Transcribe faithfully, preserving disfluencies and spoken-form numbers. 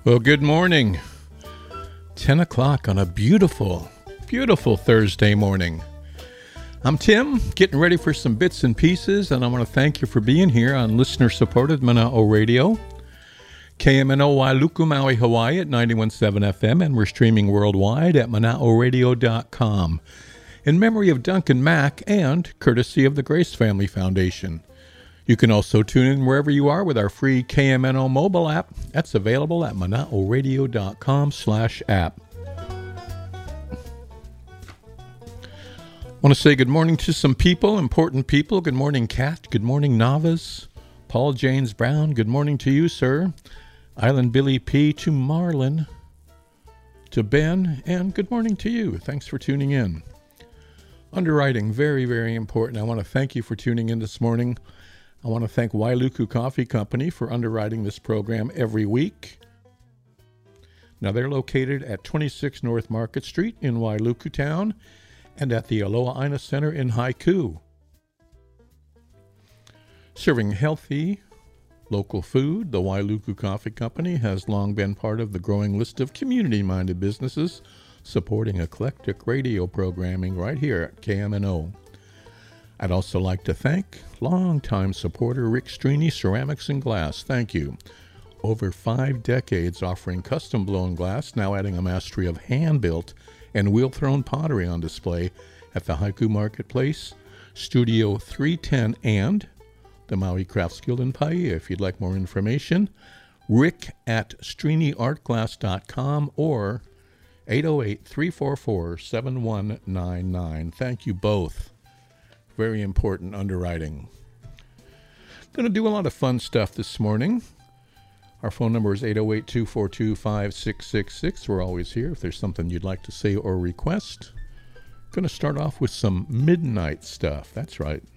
Well, good morning. ten o'clock on a beautiful, beautiful Thursday morning. I'm Tim, getting ready for some bits and pieces, and I want to thank you for being here on listener-supported Mana'o Radio. K M N O Wailuku, Maui, Hawaii at ninety-one point seven F M, and we're streaming worldwide at mana'o radio dot com. In memory of Duncan Mack and courtesy of the Grace Family Foundation. You can also tune in wherever you are with our free K M N O mobile app. That's available at mana'o radio dot com slash app. I want to say good morning to some people, important people. Good morning, Kat. Good morning, Navas. Paul James Brown, good morning to you, sir. Island Billy P. to Marlon. To Ben, and good morning to you. Thanks for tuning in. Underwriting, very, very important. I want to thank you for tuning in this morning. I want to thank Wailuku Coffee Company for underwriting this program every week. Now, they're located at twenty-six North Market Street in Wailuku Town and at the Aloha Aina Center in Haiku. Serving healthy, local food, the Wailuku Coffee Company has long been part of the growing list of community-minded businesses supporting eclectic radio programming right here at K M N O. I'd also like to thank longtime supporter Rick Strini, Ceramics and Glass. Thank you. Over five decades offering custom-blown glass, now adding a mastery of hand-built and wheel-thrown pottery on display at the Haiku Marketplace, Studio three ten, and the Maui Crafts Guild in Paia. If you'd like more information, rick at strini art glass dot com or eight oh eight, three four four, seven one nine nine. Thank you both. Very important underwriting. Going to do a lot of fun stuff this morning. Our phone number is eight oh eight, two four two, five six six six. We're always here if there's something you'd like to say or request. Going to start off with some midnight stuff. That's right.